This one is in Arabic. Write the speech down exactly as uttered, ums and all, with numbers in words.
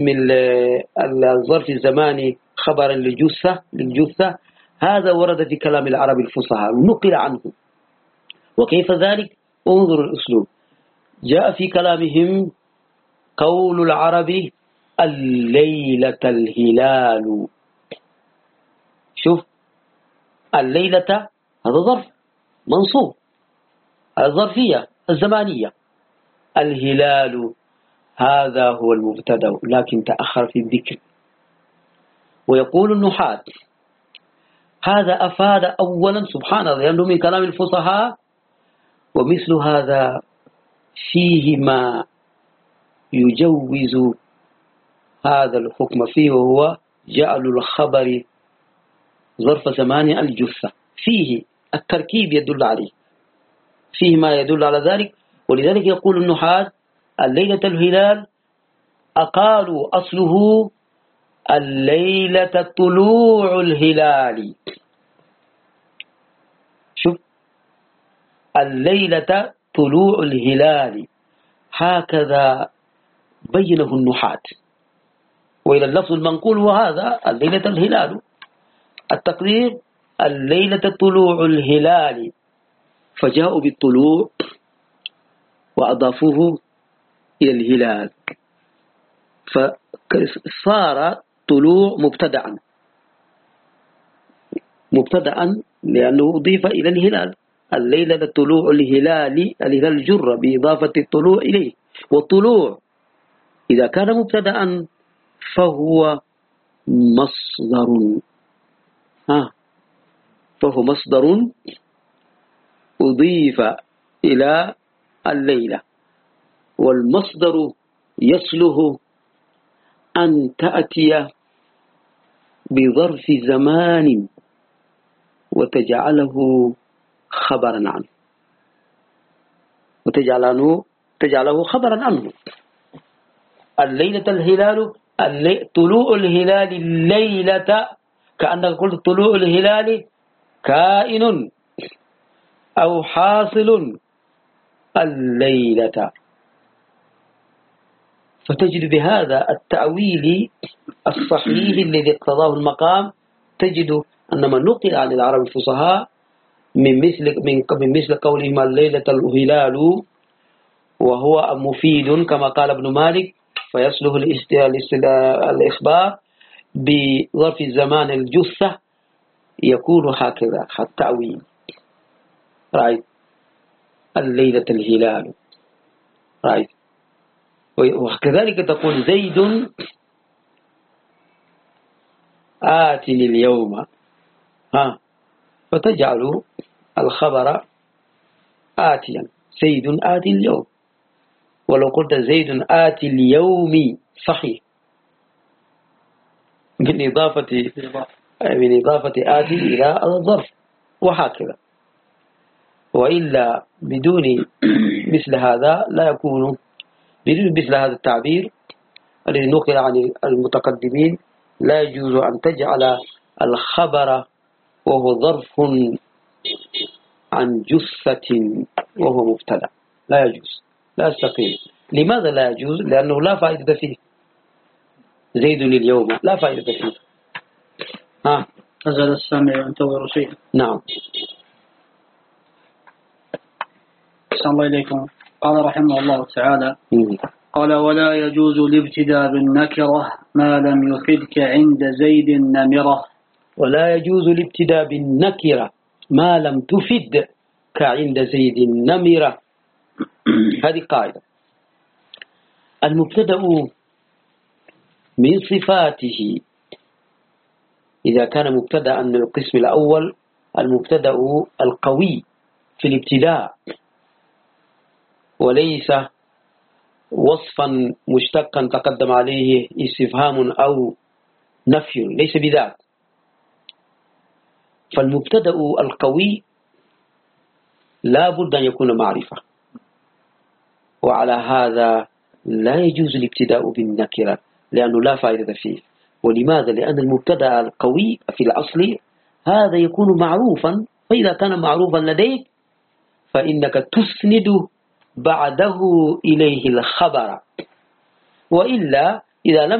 من الظرف الزماني خبرا للجثة للجثة هذا ورد في كلام العرب الفصحاء نقل عنه. وكيف ذلك؟ انظر الأسلوب. جاء في كلامهم قول العرب الليلة الهلال. شوف الليلة هذا ظرف منصوب الظرفية الزمانية، الهلال هذا هو المبتدأ لكن تأخر في الذكر. ويقول النحاة هذا أفاد أولا سبحان الله لأنه من كلام الفصحاء، ومثل هذا فيه ما يجوز هذا الحكم فيه، وهو جعل الخبر ظرف زمان الجثة، فيه التركيب يدل عليه، فيه ما يدل على ذلك. ولذلك يقول النحاة الليلة الهلال أقالوا أصله الليلة طلوع الهلال. شوف الليلة طلوع الهلال هكذا بينه النحاة. وإلى اللفظ المنقول وهذا الليلة الهلال، التقدير الليلة طلوع الهلال، فجاءوا بالطلوع وأضافوه إلى الهلال فصار طلوع مبتدعا مبتدعا لأنه أضيف إلى الهلال. الليلة طلوع الهلال، الهلال الجر بإضافة الطلوع إليه. والطلوع إذا كان مبتدعا فهو مصدر ها فهو مصدر أضيف إلى الليلة، والمصدر يصله أن تأتي بظرف زمان وتجعله خبرا عنه وتجعله تجعله خبرا عنه. الليلة الهلال اللي... طلوع الهلال الليلة، كأنك قلت طلوع الهلال كائن أو حاصل الليلة. فتجد بهذا التأويل الصحيح الذي اقتضاه المقام، تجد أن ما نقل عن العرب الفصحاء من مثل من من مثل قولهم الليلة الهلال وهو مفيد كما قال ابن مالك، فيصله الإخبار بظرف الزمان الجثة يكون هكذا التأويل. رأيت الليلة الهلال رأيت. وكذلك تقول زيد آتني اليوم ها فتجعل الخبر آتيا، زيد آتي اليوم. ولو قلت زيد آتي اليوم صحيح من إضافة من إضافة آتي إلى الظرف وهكذا. وإلا بدون مثل هذا لا يكون، بدون مثل هذا التعبير الذي نقل عن المتقدمين لا يجوز أن تجعل الخبر وهو ظرف عن جثة وهو مبتدأ، لا يجوز، لا يستقيم. لماذا لا يجوز؟ لأنه لا فائدة فيه. زيد اليوم لا فائدة فيه. ها أزل السامع ينتظر شيئا. نعم. أحسن الله إليكم. قال رحمه الله تعالى مم. قال ولا يجوز الابتداء بالنكرة ما لم يفدك عند زيد نمرة. ولا يجوز الابتداء بالنكرة ما لم تفد كعند زيد نمرة. هذه قاعدة. المبتدأ من صفاته إذا كان مبتدأ من القسم الأول المبتدأ القوي في الابتداء وليس وصفا مشتقا تقدم عليه استفهام أو نفي، ليس بذاك. فالمبتدأ القوي لا بد أن يكون معرفة، وعلى هذا لا يجوز الابتداء بالنكرة لأنه لا فائدة فيه. ولماذا؟ لأن المبتدأ القوي في الأصل هذا يكون معروفا، فإذا كان معروفا لديك فإنك تسند بعده إليه الخبر، وإلا إذا لم